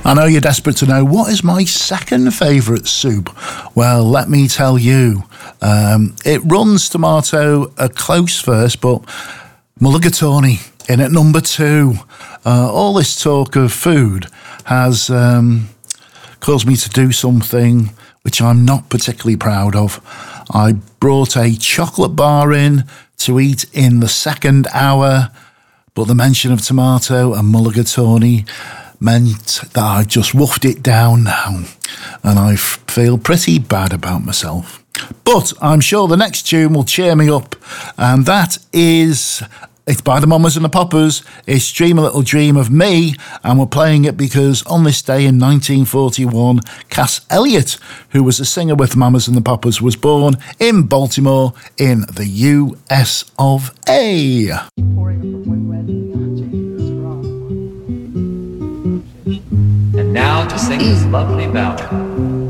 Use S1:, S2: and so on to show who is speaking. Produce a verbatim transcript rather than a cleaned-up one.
S1: I know you're desperate to know, what is my second favourite soup? Well, let me tell you. Um, it runs tomato a close first, but mulligatawny in at number two. Uh, all this talk of food has um, caused me to do something which I'm not particularly proud of. I brought a chocolate bar in to eat in the second hour, but the mention of tomato and mulligatawny meant that I've just woofed it down now, and I f- feel pretty bad about myself. But I'm sure the next tune will cheer me up, and that is, it's by the Mamas and the Poppers. It's Dream a Little Dream of Me, and we're playing it because on this day in nineteen forty-one, Cass Elliot, who was a singer with Mamas and the Poppers, was born in Baltimore in the U S of A.
S2: And now to sing this lovely ballad.